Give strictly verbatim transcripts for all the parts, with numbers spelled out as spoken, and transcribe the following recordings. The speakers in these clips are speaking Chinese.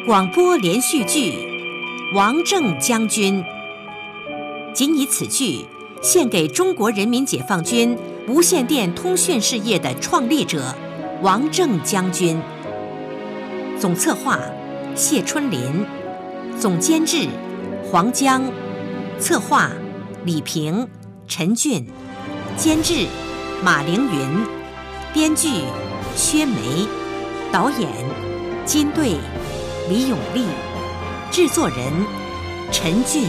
广播连续剧《王政将军》，仅以此剧献给中国人民解放军无线电通讯事业的创立者王政将军。总策划谢春林，总监制黄江，策划李平、陈俊，监制马凌云，编剧薛梅，导演金队、李永利，制作人陈俊。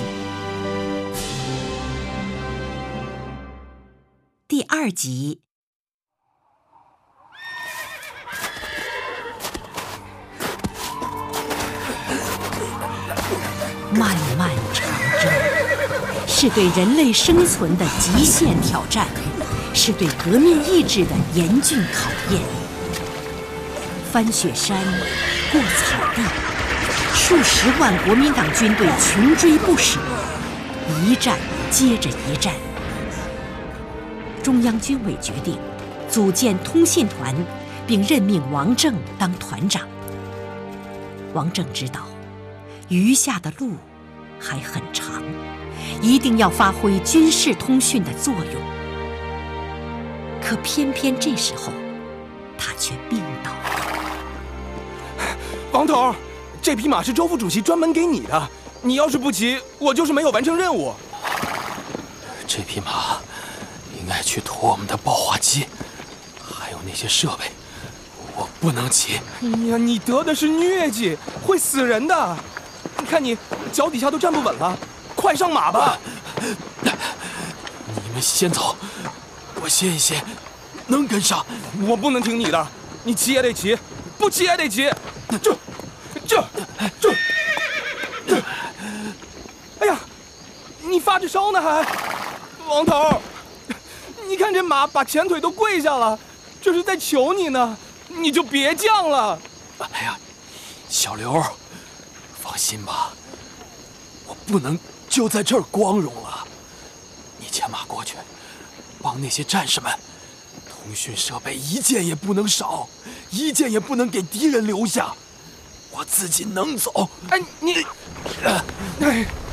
第二集。漫漫长征是对人类生存的极限挑战，是对革命意志的严峻考验。翻雪山，过草地，数十万国民党军队穷追不舍，一战接着一战。中央军委决定组建通信团，并任命王政当团长。王政知道余下的路还很长，一定要发挥军事通讯的作用。可偏偏这时候，他却病倒了。 王头，这匹马是周副主席专门给你的，你要是不骑，我就是没有完成任务。 这匹马应该去拖我们的爆化机，还有那些设备，我不能骑。 哎呀，你得的是疟疾，会死人的。你看你脚底下都站不稳了，快上马吧。 你们先走，我歇一歇，能跟上。 我不能听你的，你骑也得骑，不骑也得骑。这，这，这，这。哎呀，你发着烧呢还？王头，你看这马把前腿都跪下了，这是在求你呢，你就别犟了。 哎呀，小刘，放心吧，我不能就在这儿光荣了。你牵马过去，帮那些战士们，通讯设备一件也不能少，一件也不能给敌人留下。我自己能走。 哎，你，哎。